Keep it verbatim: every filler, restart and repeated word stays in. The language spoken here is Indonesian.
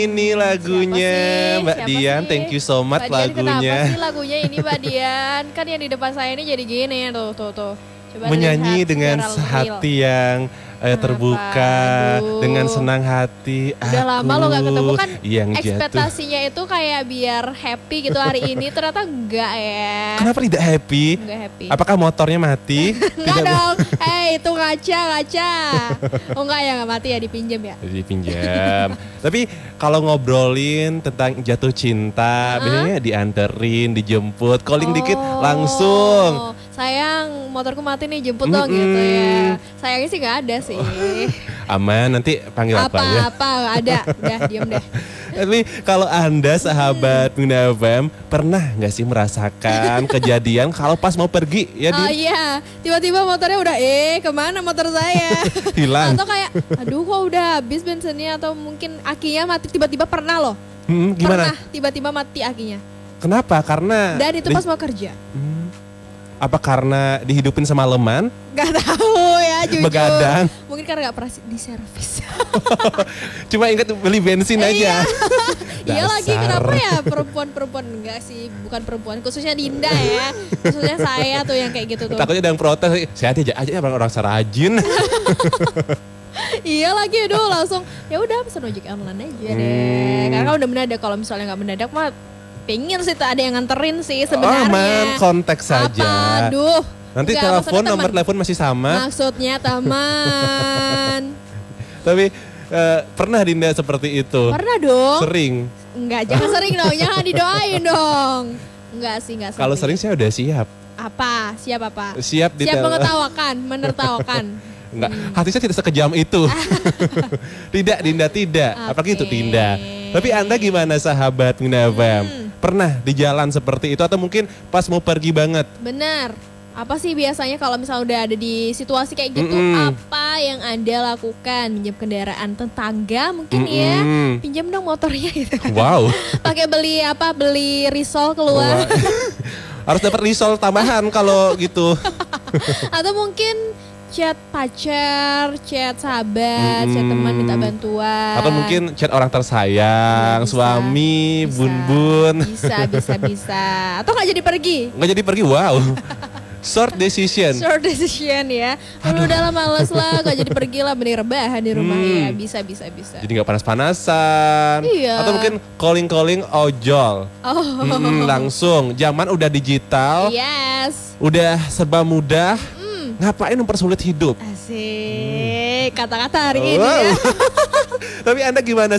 Ini lagunya Siapa sih? Mbak Siapa Dian, sih? thank you so much Mbak Dian, lagunya. kenapa sih lagunya ini Mbak Dian? Kan yang di depan saya ini jadi gini tuh tuh tuh. Coba Menyanyi lihat dengan secara real. hati yang eh, terbuka, Aduh. dengan senang hati. Udah lama lo gak ketemu kan, yang jatuh. ekspektasinya itu kayak biar happy gitu hari ini, ternyata enggak ya. Kenapa tidak happy? Enggak happy. Apakah motornya mati? Enggak dong, hei itu ngaca ngaca. Oh enggak ya, enggak mati ya, dipinjam ya. Dipinjam. Tapi kalau ngobrolin tentang jatuh cinta, Uh-huh. biasanya dianterin, dijemput, calling Oh. dikit langsung. Sayang, motorku mati nih, jemput dong gitu ya. Sayangnya sih nggak ada sih. Aman, nanti panggil aku aja. Apa-apa nggak ada, udah diem deh. Tapi kalau Anda sahabat Bunda F M, pernah nggak sih merasakan kejadian kalau pas mau pergi ya Oh di iya, tiba-tiba motornya udah eh kemana motor saya? hilang? Atau kayak, aduh kok udah habis bensinnya, atau mungkin akinya mati tiba-tiba, pernah loh. Hmm, gimana? Pernah tiba-tiba mati akinya. Kenapa? Karena Dan itu di- pas mau kerja. Hmm, apa karena dihidupin semalaman? Gak tahu ya jujur. Begadang. Mungkin karena gak pernah diservis. Cuma ingat beli bensin aja. Iya lagi, Dasar. kenapa ya perempuan-perempuan, enggak sih, bukan perempuan, khususnya Dinda ya. Khususnya saya tuh yang kayak gitu tuh. Takutnya ada yang protes, saya aja aja orang-orang serajin. Iya lagi, aduh langsung ya udah pesan ojek online aja deh. Hmm. Karena kan udah mendadak, kalau misalnya nggak mendadak mah pengen sih tuh ada yang nganterin sih Oh, sebenarnya. aman, konteks saja. Apa? Aduh. Nanti Nggak, telepon, maksudnya nomor teman. telepon masih sama. Maksudnya teman. Tapi eh, pernah Dinda seperti itu? Pernah dong. Sering. Enggak, jangan sering dong, jangan didoain dong. Enggak sih, enggak sering. Kalau sering saya udah siap. Apa? Siap apa? Siap di Siap tel- mengetawakan, menertawakan. Enggak, hati saya tidak sekejam itu. Tidak, Dinda tidak. Apalagi itu Oke. Dinda. Tapi Anda gimana sahabat Bunda F M? Hmm. Pernah di jalan seperti itu atau mungkin pas mau pergi banget? Benar. Apa sih biasanya kalau misalnya udah ada di situasi kayak gitu, Mm-mm. apa yang Anda lakukan? Pinjam kendaraan tetangga mungkin ya? Mm-mm. Pinjam dong motornya gitu. Wow. Pakai beli apa? Beli risol keluar. Wah. Harus dapat risol tambahan kalau gitu. Atau mungkin chat pacar, chat sahabat, chat teman minta bantuan. Atau mungkin chat orang tersayang, Iya, bisa. suami, Bisa. bun-bun. Bisa, bisa, bisa. Atau nggak jadi pergi? Nggak jadi pergi, wow. Short decision. Short decision ya. Aduh, udah lah males lah, gak jadi pergi lah, mending rebahan di rumah Hmm. ya. Bisa, bisa, bisa. Jadi nggak panas-panasan. Iya. Atau mungkin calling-calling ojol. Oh, Hmm, langsung. Zaman udah digital, yes. udah serba mudah. Hmm. Ngapain mempersulit hidup? Asik. Kata-kata hari ini Wow. ya. Tapi Anda gimana